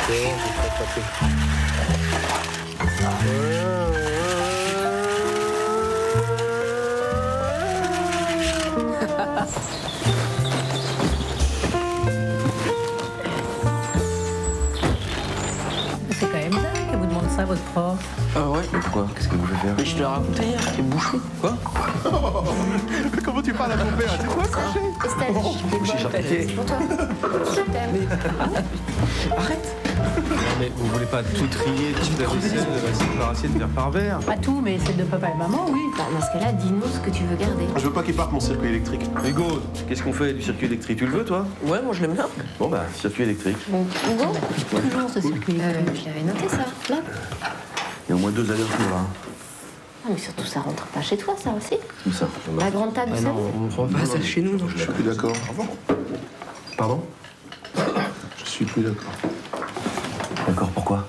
C'est quand même dingue qu'elle vous demande ça, votre prof. Ah ouais? Mais pourquoi? Qu'est-ce que vous voulez faire? Mais je te l'ai raconté hier, t'es bouché. Quoi? Comment tu parles à ton père? C'est quoi, Cochet? C'est pour toi. Je t'aime. Arrête. Non mais vous voulez pas tout trier, toute la vaisselle, la séparation de verre par verre? Pas tout, mais celle de papa et maman, oui. Bah, dans ce cas-là, dis-nous ce que tu veux garder. Je veux pas qu'il parte mon circuit électrique. Hugo, qu'est-ce qu'on fait du circuit électrique? Tu le veux, toi? Ouais, moi je l'aime bien. Bon bah, circuit électrique. Bon, Hugo, Toujours ce circuit. je l'avais noté ça, là. Il y a au moins 2 allers-retours là. Ah, mais surtout, ça rentre pas chez toi, ça aussi. Comme ça. La grande table, Ah vous savez. non, on prend pas ça chez nous, non. Je suis plus d'accord. Pardon? Je suis plus d'accord. D'accord, pourquoi?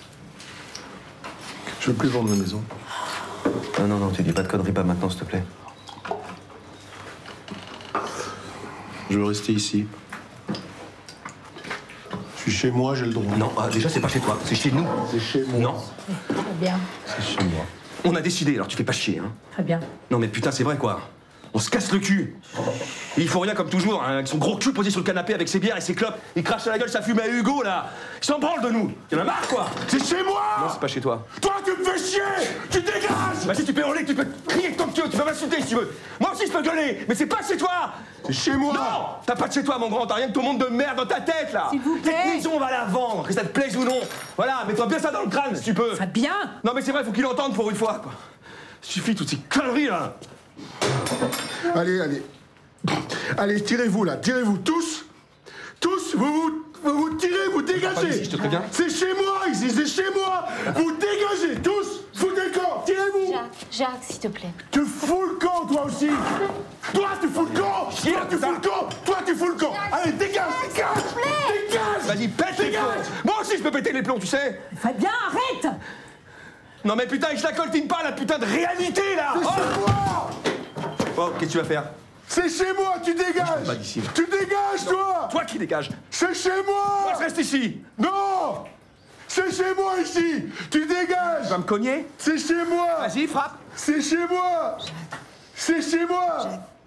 Je veux plus vendre la maison. Non, tu dis pas de conneries, pas maintenant, s'il te plaît. Je veux rester ici. Je suis chez moi, j'ai le droit. Non, déjà, c'est pas chez toi, c'est chez nous. C'est chez moi. Non, Très bien, C'est chez moi. on a décidé, alors tu fais pas chier, hein. très bien. Non, mais putain, c'est vrai, quoi. On se casse le cul. Et il faut rien comme toujours, hein, avec son gros cul posé sur le canapé avec ses bières et ses clopes. Il crache à la gueule sa fumée à Hugo, là. Il s'en branle de nous. Il en a marre, quoi. C'est chez moi. Non, c'est pas chez toi. Toi, tu me fais chier. Tu dégages. Bah si tu peux hurler, tu peux crier comme tu veux, tu peux m'insulter si tu veux. Moi aussi je peux gueuler, mais c'est pas chez toi. C'est chez moi. Non, t'as pas de chez toi, mon grand, t'as rien que ton monde de merde dans ta tête, là. S'il vous plaît. Cette maison, on va la vendre, que ça te plaise ou non. Voilà, mets-toi bien ça dans le crâne, si tu peux. Très bien. Non, mais c'est vrai, faut qu'il entende pour une fois, quoi. Suffit toutes ces conneries, là. Allez, allez. Allez, tirez-vous là, tirez-vous tous. Tous, vous tirez, vous Pas dégagez. d'ici, je te préviens. C'est chez moi ici, c'est chez moi. Vous dégagez tous. Foutez le camp, tirez-vous. Jacques, s'il te plaît. Tu fous le camp, toi aussi. Toi, tu fous le camp. Chier, Toi, tu putain. fous le camp. Toi, tu fous le camp. Allez, dégage, dégage. Dégage. Vas-y, pète les Dégage. plombs. Moi aussi je peux péter les plombs, tu sais. Fabien, arrête. Non, mais putain, je la coltine pas, la putain de réalité, là. C'est chez moi. Oh, qu'est-ce que tu vas faire? C'est chez moi, tu dégages. pas d'ici. Tu dégages, toi. Toi qui dégage. C'est chez moi. Moi, je reste ici. Non. C'est chez moi ici. Tu dégages. Tu vas me cogner? C'est chez moi. Vas-y, frappe. C'est chez moi. C'est chez moi.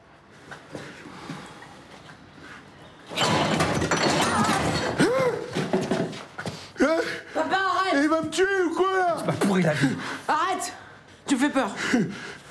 Hein. Papa, arrête. Il va me tuer ou quoi là? Pourri la vie. Arrête. Tu me fais peur.